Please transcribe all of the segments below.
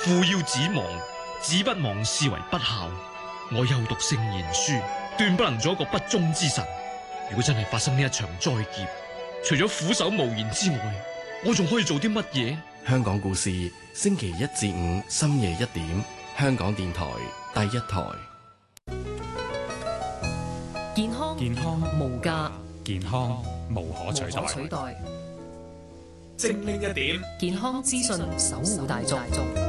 父要子亡，子不忘是為不孝。我又讀聖賢書，斷不能做一個不忠之臣。如果真係發生呢一場災劫，除咗俯首無言之外，我仲可以做啲乜嘢？ 香港故事，星期一至五深夜1點，香港電台第一台。 健康無價， 健康無可取代。 精靈一點，健康資訊守護大眾。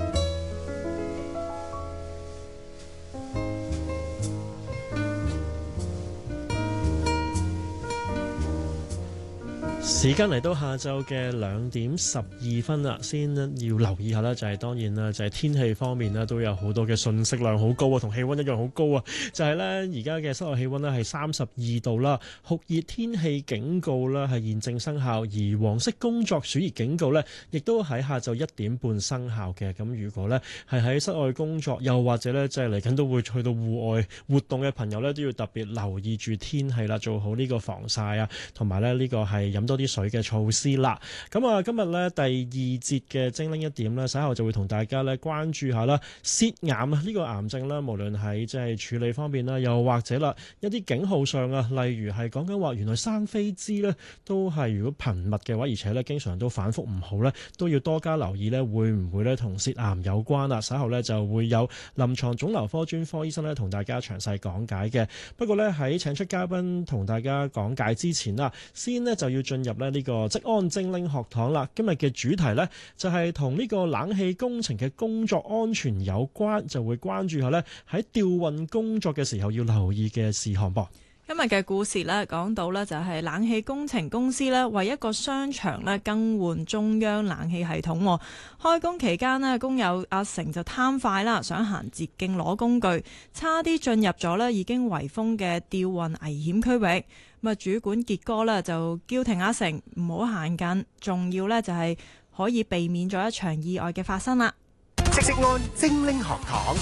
時間嚟到下晝嘅2點12分啦，先要留意下啦，就係當然啦，就係天氣方面啦，都有好多嘅信息量好高啊，同氣溫一樣好高啊，就係呢，而家嘅室外氣溫呢係32度啦，酷熱天氣警告啦係現正生效，而黃色工作暑熱警告呢亦都喺下晝1點半生效嘅。咁如果呢係喺室外工作，又或者呢即係嚟緊都會去到戶外活動嘅朋友呢，都要特別留意住天氣啦，做好呢個防曬啊，同埋呢個係飲多啲水嘅措施啦。咁啊，今日呢第2節嘅精靈一點呢，稍後就會同大家呢關注下啦，舌癌啊呢個癌症啦，無論喺即係處理方面啦，又或者啦一啲警號上啊，例如係講緊話原來生痱滋呢都係如果頻密嘅話，而且呢經常都反覆唔好呢，都要多加留意呢會唔會呢同舌癌有關啦。稍後呢就會有臨床腫瘤科專科醫生呢同大家詳細講解嘅。不過呢，喺請出嘉賓同大家講解之前啦，先呢就要進入呢個職安精靈學堂啦。今日嘅主題呢，就係同呢個冷氣工程嘅工作安全有關，就會關注下呢喺吊運工作嘅時候要留意嘅事項噃。 今日嘅故事呢，講到呢就係冷氣工程公司呢為一個商場呢更換中央冷氣系統。開工期間呢，工友阿成就貪快啦，想行捷徑攞工具，差啲進入咗呢已經圍封嘅吊運危險區域。咁啊，主管傑哥呢就叫停阿成唔好行近，仲要呢就係可以避免咗一場意外嘅發生啦。 職安精靈學堂。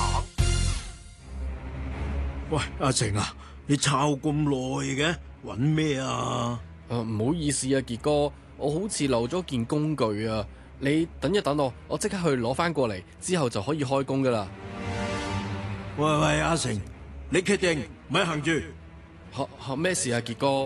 喂，阿成啊，你抄咁耐嘅，搵咩啊？ 唔好意思啊，傑哥，我好似漏咗件工具啊！你等一等我即刻去攞翻過嚟，之後就可以開工噶啦。 喂，阿成，你決定咪行住？ 咩事啊，傑哥？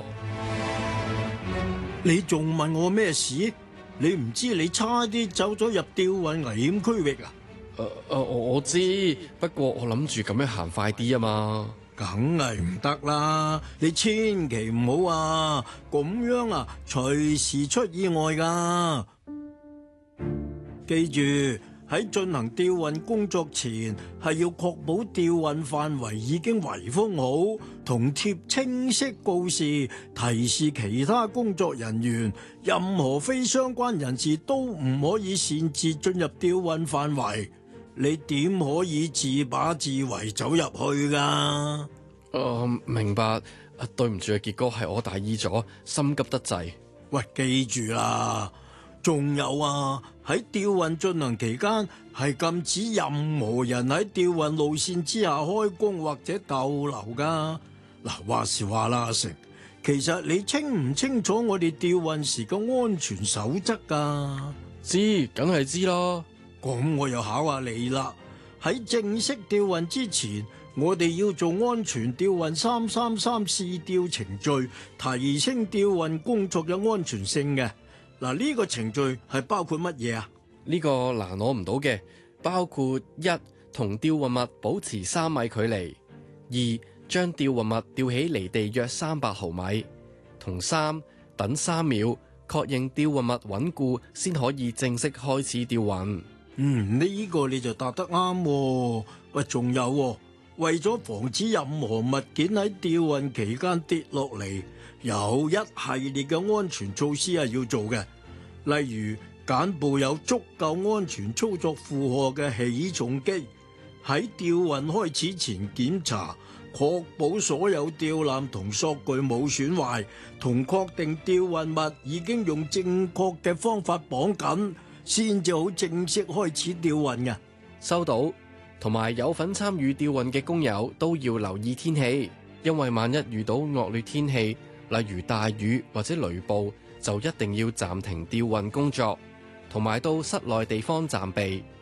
你仲問我咩事？你唔知你差啲走咗入吊運危險區域啊？ 我知，不過我諗住咁樣行快啲啊嘛。 梗係唔得啦！你千祈唔好啊，咁樣啊，隨時出意外噶。記住喺進行吊運工作前，係要確保吊運範圍已經圍封好，同貼清晰告示，提示其他工作人員，任何非相關人士都唔可以擅自進入吊運範圍。你點可以自把自為走入去噶？ 明白。對唔住啊，傑哥，係我大意咗，心急得滯。 喂，記住啦，仲有啊，喺吊運進行期間係禁止任何人喺吊運路線之下開工或者逗留噶。嗱，話時話啦，阿成，其實你清唔清楚我哋吊運時嘅安全守則噶？ 知，梗係知啦。 咁我又考下你啦。喺正式吊運之前，我哋要做安全吊運333試吊程序，提升吊運工作嘅安全性嘅。嗱，呢個程序係包括乜嘢啊？ 呢個難攞唔到嘅，包括1同吊運物保持3米距離，2將吊運物吊起離地約300毫米，同3等3秒確認吊運物穩固先可以正式開始吊運。 呢個你就答得啱喎。喂，仲有喎，為咗防止任何物件喺吊運期間跌落嚟，有一系列嘅安全措施係要做嘅。例如揀部有足夠安全操作負荷嘅起重機，喺吊運開始前檢查，確保所有吊纜同索具冇損壞，同確定吊運物已經用正確嘅方法綁緊，先至好正式開始吊運嘅。 收到。同埋有份參與吊運嘅工友都要留意天氣，因為萬一遇到惡劣天氣，例如大雨或者雷暴，就一定要暫停吊運工作，同埋到室內地方暫避，